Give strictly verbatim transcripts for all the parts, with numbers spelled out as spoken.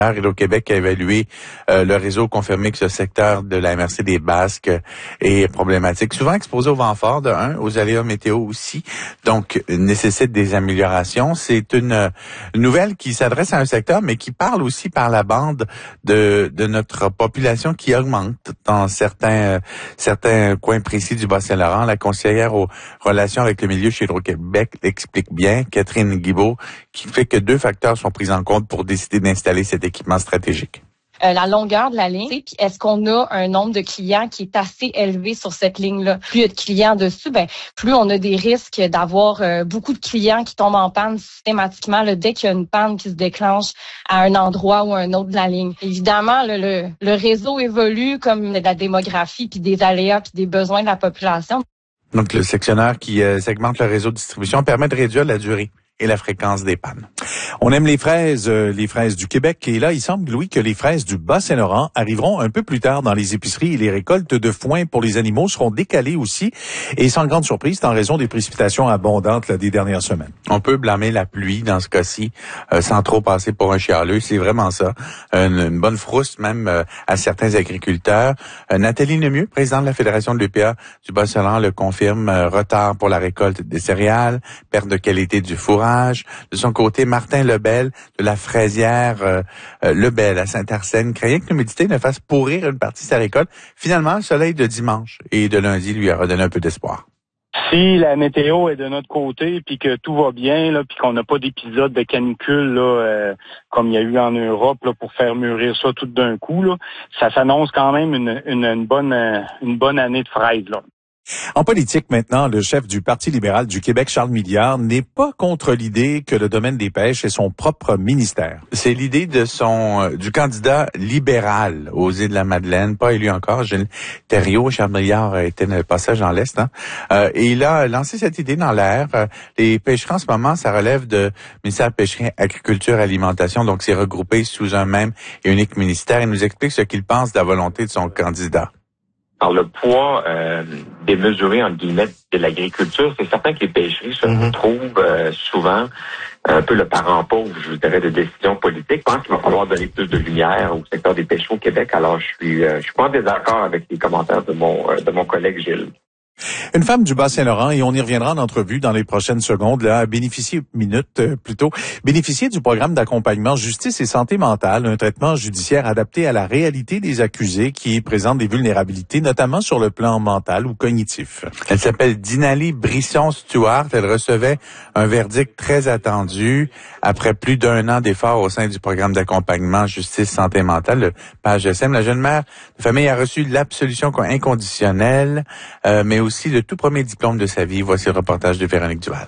Hydro-Québec a évalué euh, le réseau, confirmé que ce secteur de la M R C des Basques est problématique. Souvent exposé au vent fort, de un, aux aléas météo aussi, donc nécessite des améliorations. C'est une, une nouvelle qui s'adresse à un secteur, mais qui parle aussi par la bande de, de notre population qui augmente dans certains, euh, certains coins précis du Bas-Saint-Laurent. La conseillère aux relations avec le milieu chez Hydro-Québec l'explique bien, Catherine Guibault, qui fait que deux facteurs sont pris en compte pour décider d'installer cet équipement stratégique. Euh, la longueur de la ligne, puis est-ce qu'on a un nombre de clients qui est assez élevé sur cette ligne-là? Plus il y a de clients dessus, ben plus on a des risques d'avoir euh, beaucoup de clients qui tombent en panne systématiquement là, dès qu'il y a une panne qui se déclenche à un endroit ou un autre de la ligne. Évidemment, là, le, le réseau évolue comme de la démographie, puis des aléas, puis des besoins de la population. Donc, le sectionnaire qui euh, segmente le réseau de distribution permet de réduire la durée et la fréquence des pannes. On aime les fraises, euh, les fraises du Québec. Et là, il semble, Louis, que les fraises du Bas-Saint-Laurent arriveront un peu plus tard dans les épiceries et les récoltes de foin pour les animaux seront décalées aussi. Et sans grande surprise, c'est en raison des précipitations abondantes là, des dernières semaines. On peut blâmer la pluie dans ce cas-ci, euh, sans trop passer pour un chialeux. C'est vraiment ça. Une, une bonne frousse même euh, à certains agriculteurs. Euh, Nathalie Lemieux, présidente de la Fédération de l'U P A du Bas-Saint-Laurent, le confirme. Euh, retard pour la récolte des céréales, perte de qualité du fourrage. De son côté, Martin Lebel de la fraisière euh, euh, Lebel à Saint-Arsène craignait que l'humidité ne fasse pourrir une partie de sa récolte. Finalement, le soleil de dimanche et de lundi lui a redonné un peu d'espoir. Si la météo est de notre côté, puis que tout va bien, là, puis qu'on n'a pas d'épisode de canicule là, euh, comme il y a eu en Europe là, pour faire mûrir ça tout d'un coup, là, ça s'annonce quand même une, une, une bonne une bonne année de fraises, là. En politique maintenant, le chef du Parti libéral du Québec, Charles Milliard, n'est pas contre l'idée que le domaine des pêches est son propre ministère. C'est l'idée de son euh, du candidat libéral aux Îles-de-la-Madeleine, pas élu encore, Gilles Thériault. Charles Milliard était le passage dans l'Est, hein? Euh, et il a lancé cette idée dans l'air. Euh, les pêcheries en ce moment, ça relève de ministère Pêcherie, Agriculture, Alimentation, donc c'est regroupé sous un même et unique ministère. Il nous explique ce qu'il pense de la volonté de son candidat. Par le poids euh, démesuré, entre guillemets, de l'agriculture, c'est certain que les pêcheries se mm-hmm. retrouvent euh, souvent un peu le parent pauvre, je dirais, de décisions politiques. Je pense qu'il va falloir donner plus de lumière au secteur des pêcheries au Québec. Alors, je suis euh, je suis pas en désaccord avec les commentaires de mon euh, de mon collègue Gilles. Une femme du Bas-Saint-Laurent, et on y reviendra en entrevue dans les prochaines secondes, là, a bénéficié, minutes euh, plutôt, bénéficié du programme d'accompagnement Justice et Santé mentale, un traitement judiciaire adapté à la réalité des accusés qui présentent des vulnérabilités, notamment sur le plan mental ou cognitif. Elle s'appelle Dinali Brisson-Stewart. Elle recevait un verdict très attendu après plus d'un an d'efforts au sein du programme d'accompagnement Justice Santé mentale, le P A G S M. La jeune mère de famille a reçu l'absolution inconditionnelle, euh, mais aussi le tout premier diplôme de sa vie. Voici le reportage de Véronique Duval.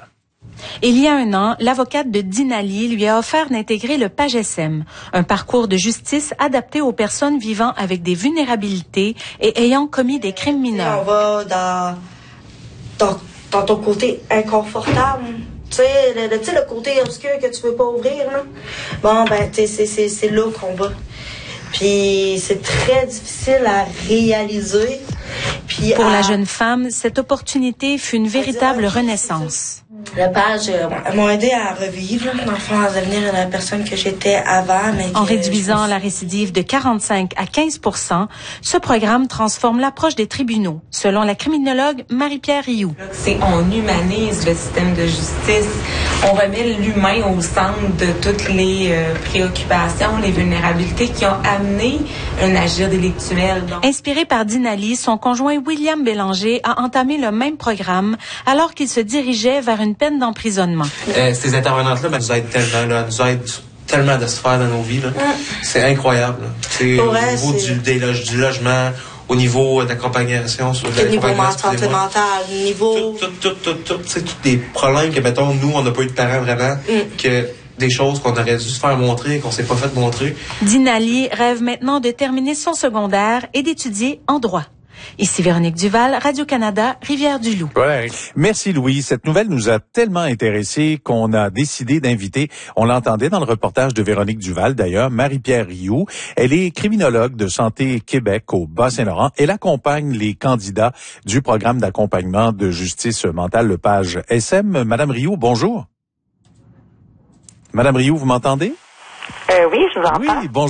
Il y a un an, l'avocate de Dinali lui a offert d'intégrer le P A G S M, un parcours de justice adapté aux personnes vivant avec des vulnérabilités et ayant commis des crimes mineurs. On va dans, dans, dans ton côté inconfortable. Tu sais, le, le, le côté obscur que tu peux pas ouvrir, là. Bon, ben, tu sais, c'est, c'est, c'est là qu'on va. Puis c'est très difficile à réaliser. Puis Pour à... la jeune femme, cette opportunité fut une véritable renaissance. Le page euh, m'a aidé à revivre, dans le fond, à devenir la personne que j'étais avant. Mais en réduisant la récidive de quarante-cinq à quinze pour cent, ce programme transforme l'approche des tribunaux, selon la criminologue Marie-Pierre Rioux. C'est on humanise le système de justice, on remet l'humain au centre de toutes les euh, préoccupations, les vulnérabilités qui ont amené un agir délictuel. Donc... Inspiré par Dinali, son conjoint William Bélanger a entamé le même programme alors qu'il se dirigeait vers une peine d'emprisonnement. Euh, ces intervenantes-là ben, nous aident tellement, là, nous aident tellement de se faire dans nos vies. Là. Mm. C'est incroyable. Là. C'est au vrai, niveau c'est... Du, des loge, du logement, au niveau d'accompagnement. Sur le niveau santé mentale, niveau... Tout, tout, tout, tout, tout. C'est tous des problèmes que, mettons, nous, on n'a pas eu de parents vraiment, mm. que des choses qu'on aurait dû se faire montrer, qu'on s'est pas fait montrer. Dinali rêve maintenant de terminer son secondaire et d'étudier en droit. Ici Véronique Duval, Radio-Canada, Rivière-du-Loup. Ouais. Merci Louis. Cette nouvelle nous a tellement intéressés qu'on a décidé d'inviter, on l'entendait dans le reportage de Véronique Duval d'ailleurs, Marie-Pierre Rioux. Elle est criminologue de Santé Québec au Bas-Saint-Laurent. Elle accompagne les candidats du programme d'accompagnement de justice mentale, le P A G S M. Madame Rioux, bonjour. Madame Rioux, vous m'entendez? Euh, oui, je vous entends. Oui, bonjour.